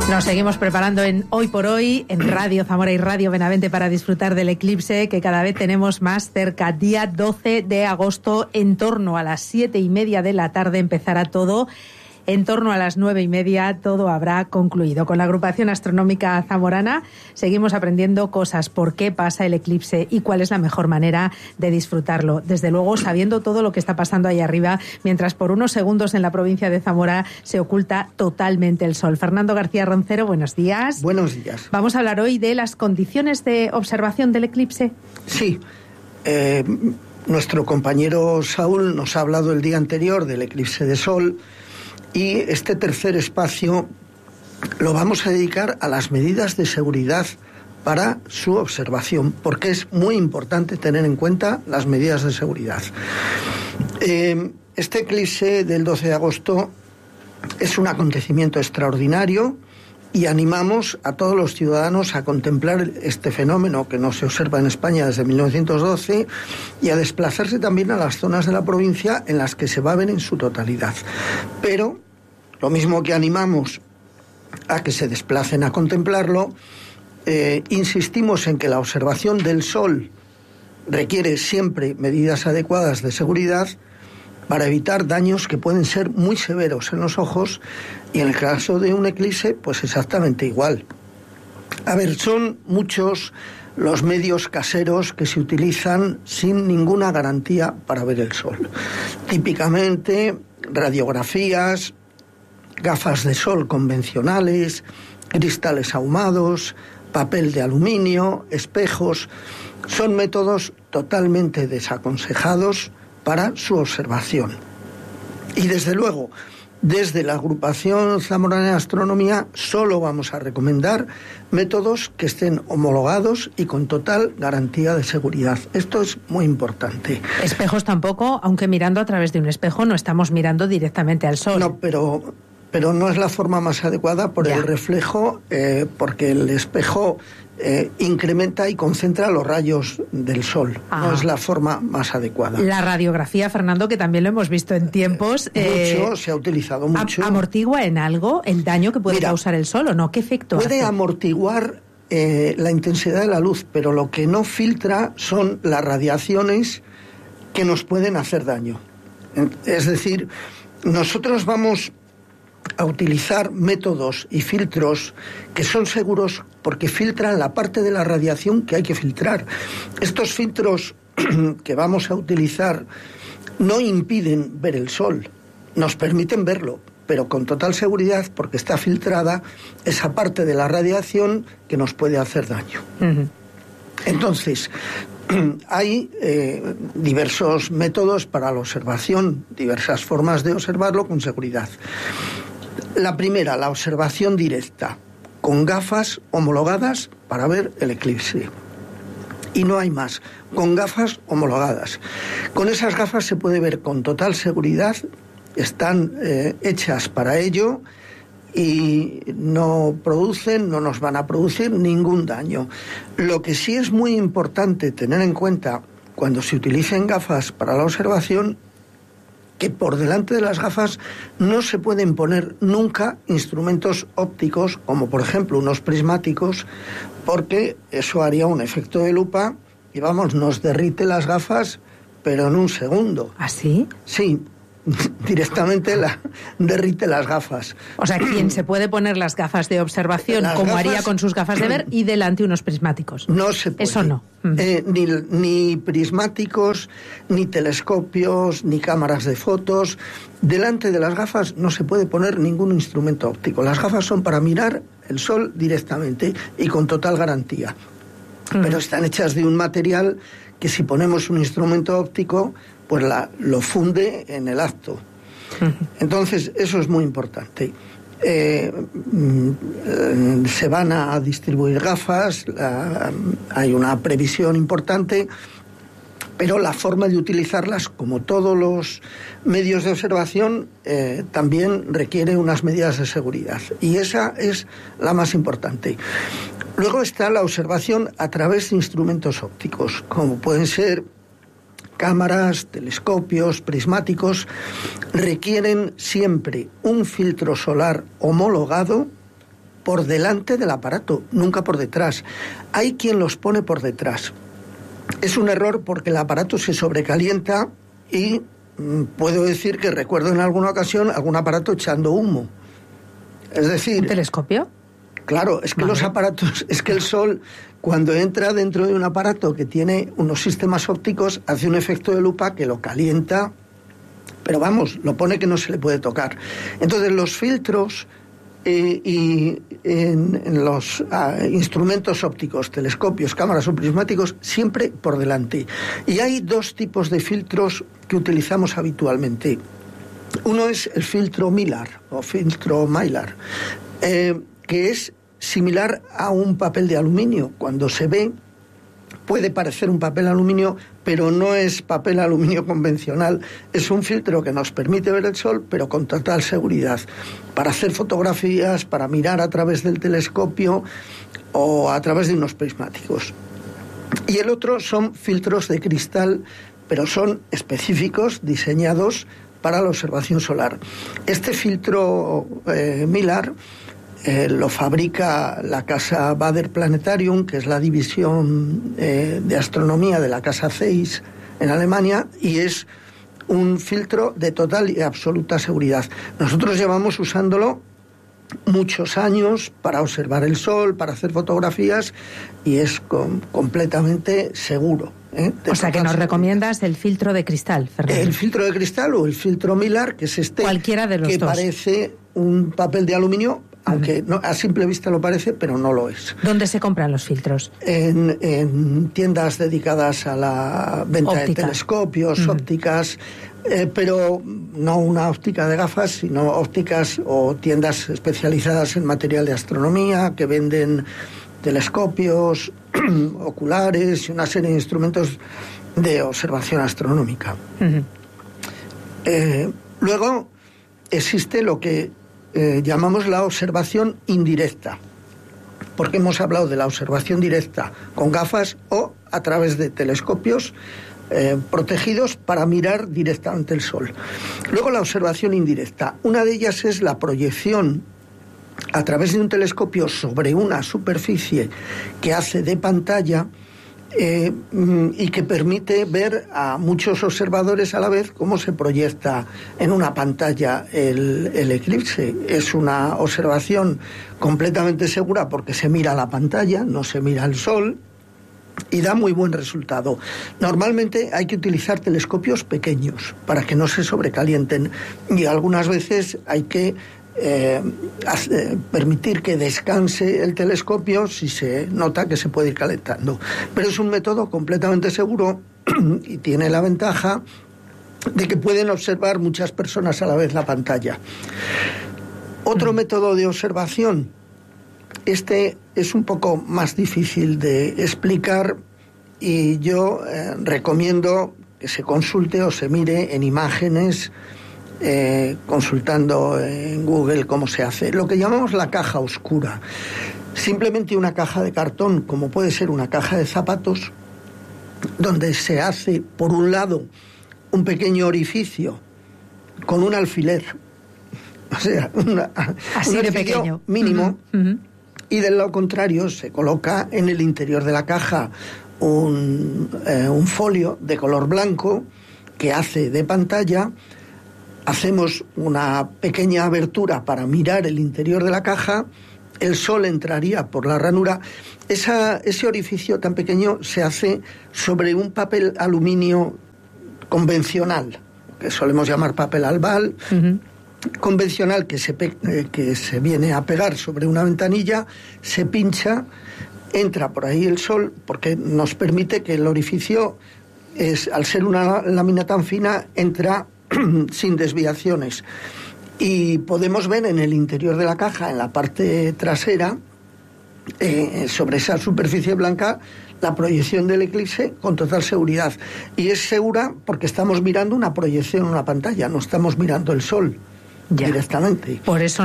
Nos seguimos preparando en Hoy por Hoy, en Radio Zamora y Radio Benavente, para disfrutar del eclipse que cada vez tenemos más cerca. Día 12 de agosto, en torno a las 7:30 de la tarde empezará todo. En torno a las 9:30 todo habrá concluido. Con la agrupación astronómica zamorana seguimos aprendiendo cosas, por qué pasa el eclipse y cuál es la mejor manera de disfrutarlo. Desde luego, sabiendo todo lo que está pasando ahí arriba, mientras por unos segundos en la provincia de Zamora se oculta totalmente el sol. Fernando García Roncero, buenos días. Buenos días. Vamos a hablar hoy de las condiciones de observación del eclipse. Sí. Nuestro compañero Saúl nos ha hablado el día anterior del eclipse de sol. Y este tercer espacio lo vamos a dedicar a las medidas de seguridad para su observación, porque es muy importante tener en cuenta las medidas de seguridad. Este eclipse del 12 de agosto es un acontecimiento extraordinario y animamos a todos los ciudadanos a contemplar este fenómeno que no se observa en España desde 1912 y a desplazarse también a las zonas de la provincia en las que se va a ver en su totalidad. Pero, lo mismo que animamos a que se desplacen a contemplarlo, insistimos en que la observación del sol requiere siempre medidas adecuadas de seguridad para evitar daños que pueden ser muy severos en los ojos, y en el caso de un eclipse, pues exactamente igual. A ver, son muchos los medios caseros que se utilizan sin ninguna garantía para ver el sol. Típicamente, radiografías, gafas de sol convencionales, cristales ahumados, papel de aluminio, espejos. Son métodos totalmente desaconsejados para su observación. Y desde luego, desde la agrupación zamorana de astronomía solo vamos a recomendar métodos que estén homologados y con total garantía de seguridad. Esto es muy importante. Espejos tampoco, aunque mirando a través de un espejo no estamos mirando directamente al sol. No, pero no es la forma más adecuada por el reflejo, porque el espejo incrementa y concentra los rayos del sol. No es la forma más adecuada. La radiografía, Fernando, que también lo hemos visto en tiempos. Mucho, se ha utilizado mucho. ¿Amortigua en algo el daño que puede causar el sol o no? ¿Qué efecto hace? Puede amortiguar la intensidad de la luz, pero lo que no filtra son las radiaciones que nos pueden hacer daño. Es decir, nosotros vamos a utilizar métodos y filtros que son seguros porque filtran la parte de la radiación que hay que filtrar. Estos filtros que vamos a utilizar no impiden ver el sol, nos permiten verlo, pero con total seguridad porque está filtrada esa parte de la radiación que nos puede hacer daño. Uh-huh. Entonces, hay diversos métodos para la observación, diversas formas de observarlo con seguridad. La primera, la observación directa, con gafas homologadas para ver el eclipse. Y no hay más, con gafas homologadas. Con esas gafas se puede ver con total seguridad, están hechas para ello y no nos van a producir ningún daño. Lo que sí es muy importante tener en cuenta cuando se utilicen gafas para la observación, que por delante de las gafas no se pueden poner nunca instrumentos ópticos, como por ejemplo unos prismáticos, porque eso haría un efecto de lupa y nos derrite las gafas, pero en un segundo. ¿Ah, sí? Sí. Directamente derrite las gafas. O sea, ¿quién se puede poner las gafas de observación como haría con sus gafas de ver y delante unos prismáticos? No se puede. Eso no. Ni prismáticos, ni telescopios, ni cámaras de fotos. Delante de las gafas no se puede poner ningún instrumento óptico. Las gafas son para mirar el sol directamente y con total garantía. Pero están hechas de un material que si ponemos un instrumento óptico, pues lo funde en el acto. Entonces, eso es muy importante. Se van a distribuir gafas, hay una previsión importante, pero la forma de utilizarlas, como todos los medios de observación, también requiere unas medidas de seguridad. Y esa es la más importante. Luego está la observación a través de instrumentos ópticos, como pueden ser cámaras, telescopios, prismáticos. Requieren siempre un filtro solar homologado por delante del aparato, nunca por detrás. Hay quien los pone por detrás. Es un error porque el aparato se sobrecalienta y puedo decir que recuerdo en alguna ocasión algún aparato echando humo. Es decir... ¿Un telescopio? Claro, es que los aparatos, es que el sol, cuando entra dentro de un aparato que tiene unos sistemas ópticos, hace un efecto de lupa que lo calienta, pero vamos, lo pone que no se le puede tocar. Entonces los filtros y en los instrumentos ópticos, telescopios, cámaras o prismáticos, siempre por delante. Y hay dos tipos de filtros que utilizamos habitualmente. Uno es el filtro Mylar o filtro Mylar, que es similar a un papel de aluminio. Cuando se ve, puede parecer un papel aluminio, pero no es papel aluminio convencional. Es un filtro que nos permite ver el sol, pero con total seguridad, para hacer fotografías, para mirar a través del telescopio o a través de unos prismáticos. Y el otro son filtros de cristal, pero son específicos, diseñados para la observación solar. Este filtro Mylar lo fabrica la casa Bader Planetarium, que es la división de astronomía de la casa Zeiss en Alemania, y es un filtro de total y absoluta seguridad. Nosotros llevamos usándolo muchos años para observar el sol, para hacer fotografías, y es completamente seguro. O sea, que nos recomiendas el filtro de cristal, Fernando. El filtro de cristal o el filtro Mylar, que es este, cualquiera de los que dos, parece un papel de aluminio, aunque no, a simple vista lo parece, pero no lo es. ¿Dónde se compran los filtros? En tiendas dedicadas a la venta de telescopios, ópticas, pero no una óptica de gafas, sino ópticas o tiendas especializadas en material de astronomía, que venden telescopios, oculares y una serie de instrumentos de observación astronómica. Luego existe lo que llamamos la observación indirecta, porque hemos hablado de la observación directa con gafas o a través de telescopios protegidos para mirar directamente el sol. Luego la observación indirecta, una de ellas es la proyección a través de un telescopio sobre una superficie que hace de pantalla y que permite ver a muchos observadores a la vez cómo se proyecta en una pantalla el eclipse. Es una observación completamente segura porque se mira la pantalla, no se mira el sol, y da muy buen resultado. Normalmente hay que utilizar telescopios pequeños para que no se sobrecalienten, y algunas veces hay que permitir que descanse el telescopio si se nota que se puede ir calentando. Pero es un método completamente seguro y tiene la ventaja de que pueden observar muchas personas a la vez la pantalla. Otro método de observación, este es un poco más difícil de explicar, y yo recomiendo que se consulte o se mire en imágenes, consultando en Google cómo se hace. Lo que llamamos la caja oscura. Simplemente una caja de cartón, como puede ser una caja de zapatos, donde se hace, por un lado, un pequeño orificio con un alfiler, o sea, así un de pequeño, mínimo, y del lado contrario se coloca en el interior de la caja un folio de color blanco que hace de pantalla. Hacemos una pequeña abertura para mirar el interior de la caja, el sol entraría por la ranura. Ese orificio tan pequeño se hace sobre un papel aluminio convencional, que solemos llamar papel albal, convencional, que se viene a pegar sobre una ventanilla, se pincha, entra por ahí el sol, porque nos permite que el orificio, al ser una lámina tan fina, entra sin desviaciones, y podemos ver en el interior de la caja, en la parte trasera, sobre esa superficie blanca, la proyección del eclipse con total seguridad. Y es segura porque estamos mirando una proyección en una pantalla, no estamos mirando el sol directamente. Por eso